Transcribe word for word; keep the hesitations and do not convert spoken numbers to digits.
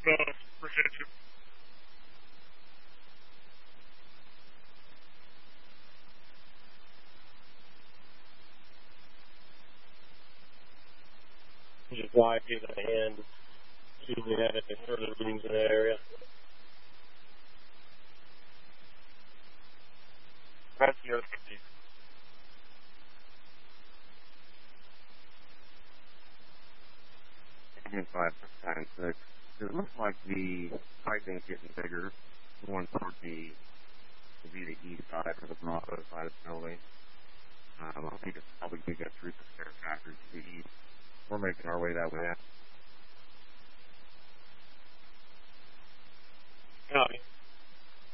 both. Appreciate you. Just why give it a hand. See if we have any further readings in that area. That's the other fifty. five times six. It looks like the tightening is getting bigger, going toward the, to be the east side or the Bravo side of the building. Um, I think it's probably going to get through the stair factory to the east. We're making our way that way. Copy.